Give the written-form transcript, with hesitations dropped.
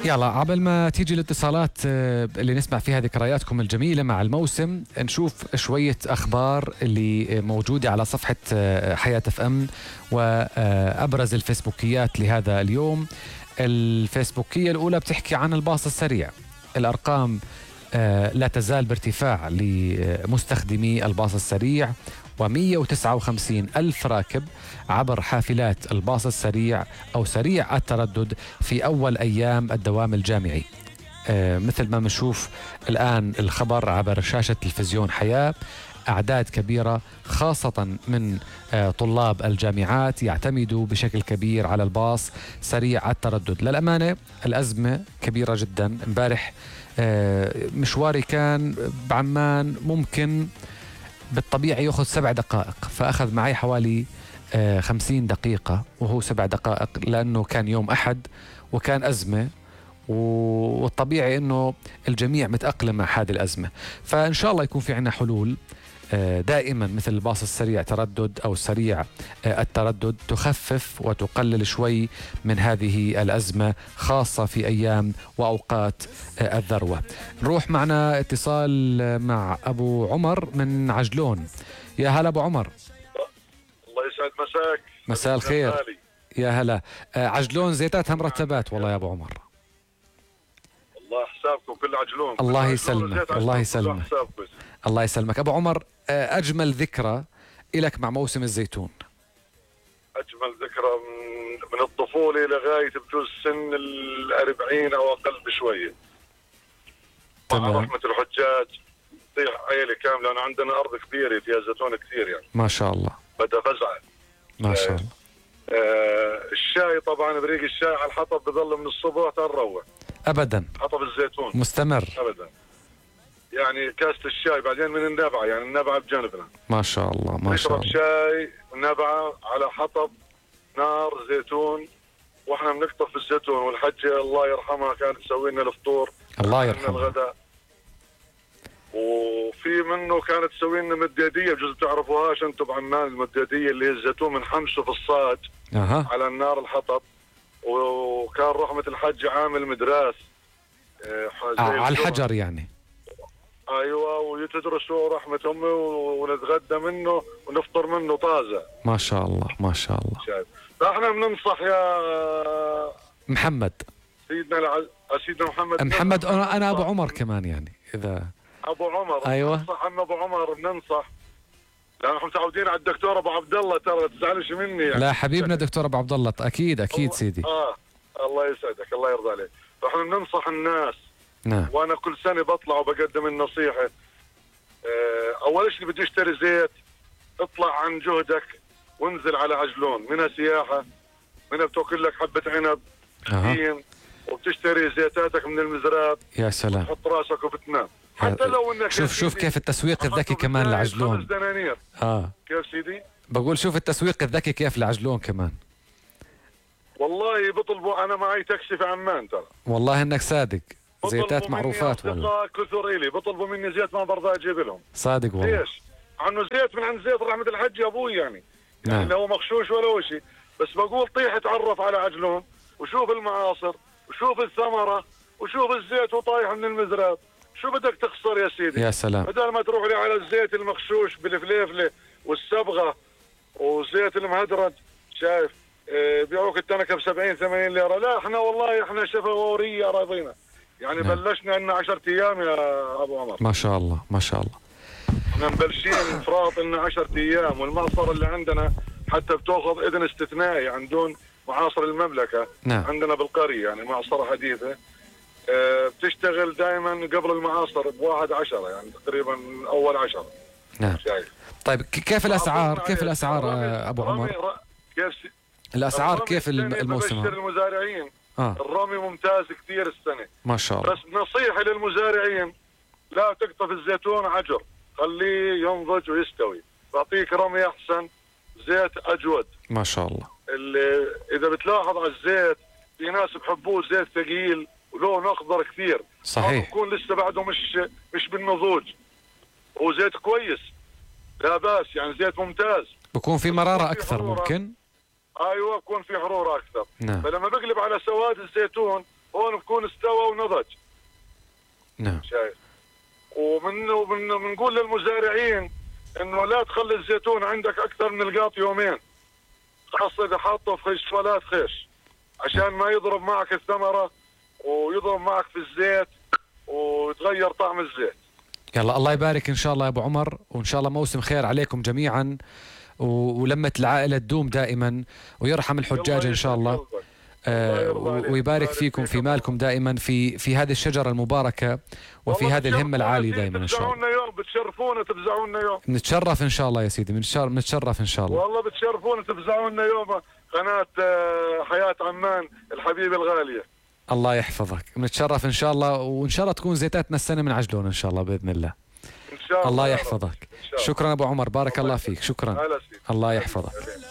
يلا عبل ما تيجي الاتصالات اللي نسمع فيها ذكرياتكم الجميلة مع الموسم، نشوف شوية أخبار اللي موجودة على صفحة حياة اف ام وأبرز الفيسبوكيات لهذا اليوم. الفيسبوكية الأولى بتحكي عن الباص السريع. الأرقام لا تزال بارتفاع لمستخدمي الباص السريع، و159 ألف راكب عبر حافلات الباص السريع أو سريع التردد في أول أيام الدوام الجامعي. مثل ما نشوف الآن الخبر عبر شاشة تلفزيون حياة، أعداد كبيرة خاصة من طلاب الجامعات يعتمدوا بشكل كبير على الباص سريع التردد. للأمانة الأزمة كبيرة جدا. امبارح مشواري كان بعمان ممكن بالطبيعي يأخذ 7 دقائق، فأخذ معي حوالي 50 دقيقة وهو 7 دقائق، لأنه كان يوم أحد وكان أزمة، والطبيعي أنه الجميع متأقلم مع هذه الأزمة. فإن شاء الله يكون في عنا حلول دائما مثل الباص السريع تردد أو سريع التردد تخفف وتقلل شوي من هذه الأزمة، خاصة في أيام وأوقات الذروة. نروح معنا اتصال مع أبو عمر من عجلون. يا هلا أبو عمر. الله يسعد مساك. مساء الخير. يا هلا. عجلون زيتاتها مرتبات والله يا أبو عمر. الله حسابكم كل عجلون. الله يسلمك. الله يسلمك. الله يسلمك أبو عمر. أجمل ذكرى إلك مع موسم الزيتون؟ أجمل ذكرى من الطفولة لغاية بجوز سن 40 أو أقل بشوية. مع رحمة الحجاج تطيح عائلة كاملة. أنا عندنا أرض كبيرة فيها زيتون كثير يعني. ما شاء الله. بدها فزعة. ما شاء الله. الشاي طبعا بريق الشاي على الحطب بظل من الصبح تروح أبدا. حطب الزيتون مستمر أبدا. يعني كاسة الشاي بعدين من النبعة، يعني النبعة بجانبنا. ما شاء الله. ما شاء الله. نشرب شاي نبعة على حطب نار زيتون، واحنا بنقطف الزيتون. والحجة الله يرحمها كانت تسوي لنا الفطور، الله يرحمها، الغداء. وفي منه كانت تسوي لنا مديدية، بجوز بتعرفوهاش انتم بعمان، المديدية اللي هي الزيتون بنحمسه في الصاج على النار الحطب. وكان رحمة الحج عامل مدراس على الحجر يعني. ايوه، ويتدرسوا رحمة امي ونتغدى منه ونفطر منه طازة. ما شاء الله. ما شاء الله. شايف. فاحنا بننصح يا محمد سيدنا محمد. محمد انا ابو عمر كمان يعني اذا ابو عمر. ايوه ننصح عم ابو عمر، بننصح لان احنا متعودين على الدكتور ابو عبد الله، ترى لا تزعلش مني يعني. لا حبيبنا دكتور ابو عبد الله، اكيد اكيد سيدي. الله يسعدك، الله يرضى عليك. فاحنا بننصح الناس. نعم. وانا كل سنه بطلع وبقدم النصيحه. اول شيء بدي اشتري زيت، اطلع عن جهدك وانزل على عجلون، منها سياحه، منها بتاكل لك حبه عنب وبتشتري زيتاتك من المزراب. يا سلام. تحط راسك وبتنام. حتى لو انك شوف كيف التسويق الذكي كمان لعجلون. 5 دنانير. كيف سيدي؟ بقول شوف التسويق الذكي كيف لعجلون كمان. والله بطلبوا، انا معي تاكسي في عمان ترى. والله انك صادق. زيتات معروفات والله. كثر الي بطلبوا مني زيت ما برضى اجيب لهم. صادق والله. ليش؟ عنه زيت من عند زيت رحمة الحج يا ابوي يعني. نعم. يعني هو مغشوش ولا شيء، بس بقول طيح اتعرف على عجلون وشوف المعاصر وشوف الثمرة وشوف الزيت وطايح من المزراب. شو بدك تخسر يا سيدي؟ يا سلام. بدل ما تروح لي على الزيت المغشوش بالفليفله والصبغه وزيت المهدرج، شايف بيعوك التنكه ب 70 80 ليره. لا احنا والله احنا شفويه راضينا يعني. نعم. بلشنا لنا 10 ايام يا ابو عمر. ما شاء الله. ما شاء الله. احنا مبلشين فراط لنا 10 ايام، والمعصره اللي عندنا حتى بتاخذ اذن استثنائي عن دون معاصر المملكه. نعم. عندنا بالقريه يعني معصره حديثه بتشتغل دائما قبل المعاصر ب1/10 يعني تقريبا اول 10. نعم. شايف. طيب كيف الاسعار؟ كيف الاسعار ابو عمر؟ كيف الاسعار كيف الموسم؟ المزارعين الرمي ممتاز كثير السنه. ما شاء الله. بس نصيحه للمزارعين، لا تقطف الزيتون عجر، خليه ينضج ويستوي، بعطيك رمي احسن، زيت اجود. ما شاء الله. اللي اذا بتلاحظ على الزيت في ناس بحبوه زيت ثقيل ولونه اخضر كثير. صحيح. يكون لسه بعده مش بالنضوج. هو زيت كويس لا باس يعني، زيت ممتاز. بكون في مرارة اكثر ممكن. ايوه بكون في حرورة اكثر. نعم. فلما بقلب على سواد الزيتون هون بكون استوى ونضج. نعم. شايف. وبنقول للمزارعين انه لا تخلي الزيتون عندك اكثر من القاط يومين، خاصة اذا حاطه في خشفالات خيش، عشان ما يضرب معك الثمرة ويضرب معك في الزيت ويتغير طعم الزيت. يلا الله يبارك ان شاء الله يا ابو عمر، وان شاء الله موسم خير عليكم جميعا، ولمة العائلة تدوم دائما، ويرحم الحجاج ان شاء الله. ويبارك فيكم في مالكم دائما في هذه الشجرة المباركة وفي هذه الهمة العالية دائما ان شاء الله. يوم بتشرفونا تفزعونا يوم. نتشرف ان شاء الله يا سيدي، نتشرف ان شاء الله. والله بتشرفونا تفزعونا يوم قناة حياة عمان الحبيبة الغالية. الله يحفظك، نتشرف ان شاء الله، وان شاء الله تكون زيتاتنا السنة من عجلون ان شاء الله باذن الله. ان شاء الله. الله يحفظك. شكرا ابو عمر، بارك الله فيك، شكرا. الله يحفظك.